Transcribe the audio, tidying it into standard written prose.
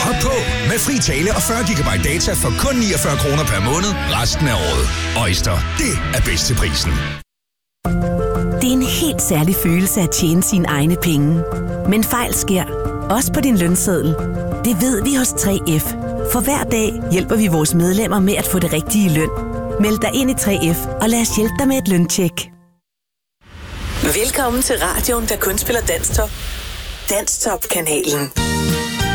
Hop på med fri tale og 40 GB data for kun 49 kroner per måned resten af året. Øjster, det er bedst til prisen. Det er en helt særlig følelse at tjene sine egne penge. Men fejl sker, også på din lønseddel. Det ved vi hos 3F. For hver dag hjælper vi vores medlemmer med at få det rigtige løn. Meld dig ind i 3F, og lad os hjælpe dig med et løntjek. Velkommen til radioen, der kun spiller Danstop. Danstop-kanalen.